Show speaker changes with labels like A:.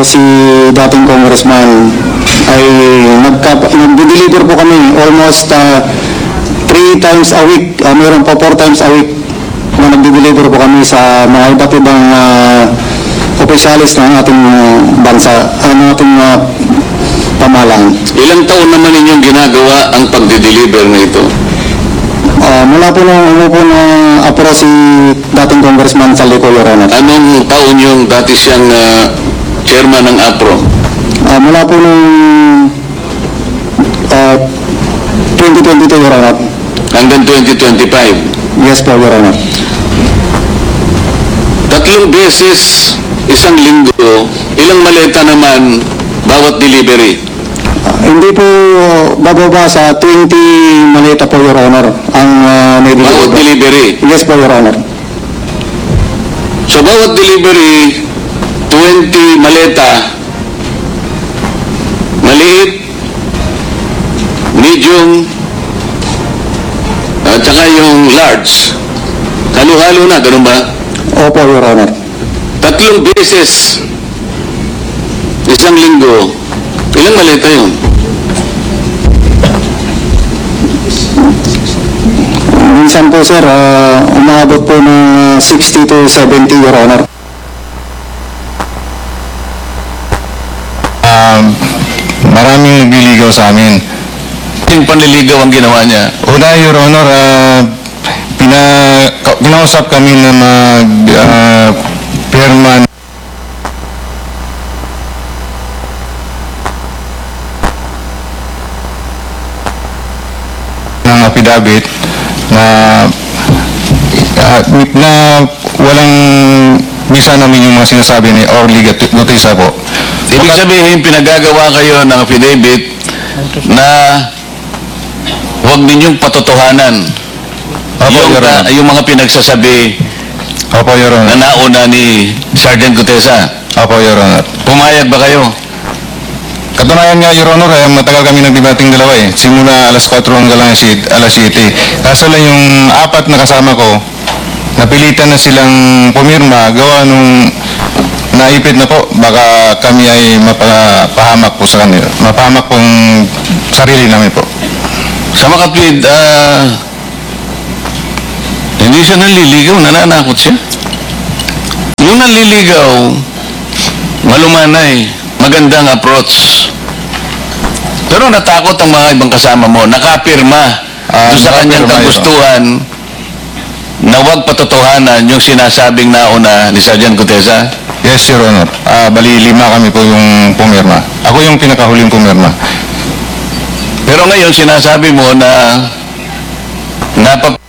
A: si dating congressman ay nag-deliver po kami almost 3 times a week, meron po 4 times a week na nag-deliver po kami sa mga iba't ibang opisyalis ng ating bansa, ng ating pamahalaan.
B: Ilang taon naman ninyong ginagawa ang pagdi-deliver na ito?
A: Mula po nung umupo na apro si dating congressman Saldico, Your Honor.
B: Anong taon yung dati siyang chairman ng APRO?
A: Mula po nung 2022, Your Honor.
B: Hanggang 2025?
A: Yes po, Your Honor.
B: 3 beses, isang linggo, ilang maleta naman bawat delivery?
A: Hindi po bababa sa 20 maleta po, Your Honor, ang may
B: Bawat delivery?
A: Yes po, Your Honor.
B: So bawat delivery, 20 maleta, maliit, medium, at saka yung large. Halo-halo na, ganun ba?
A: Opo, Your Honor.
B: 3 beses, isang linggo, ilang maleta yun?
A: Minsan po, sir, umabot po ng 60 to 70, Your Honor.
C: Maraming nagliligaw sa amin.
B: Yung panliligaw ang ginawa niya.
C: Una, Your Honor, kinausap kami na mag-perman ng affidavit na walang misa namin yung mga sinasabi ni Orly Gutesa po.
B: Ibig sabihin, pinagagawa kayo ng affidavit na huwag ninyong patotohanan
C: Opo, Your Honor.
B: yung mga pinagsasabi
C: Opo, Your
B: na
C: Honor.
B: nauna ni Sergeant Gutesa.
C: Opo, Your Honor.
B: Pumayag ba kayo?
C: Katunayan nga, Your Honor, matagal kami nagdebating dalawa eh. Simula alas 4 hanggang alas 7. Kaso lang yung 4 na kasama ko, napilitan na silang pumirma, gawa nung naipit na po, baka kami ay mapahamak po sa kanila. Mapahamak pong sarili namin po.
B: Sa makatwid, hindi siya nanliligaw, nananakot siya. Yung nanliligaw, malumanay, magandang approach. Pero natakot ang mga ibang kasama mo, nakapirma doon sa kanyang
C: nakapirma,
B: kagustuhan na huwag patotohanan yung sinasabing nauna ni Sergeant Gutesa.
C: Yes, Your Honor. Bali, 5 kami po yung pumirma. Ako yung pinakahuling pumirma.
B: Pero ngayon sinasabi mo na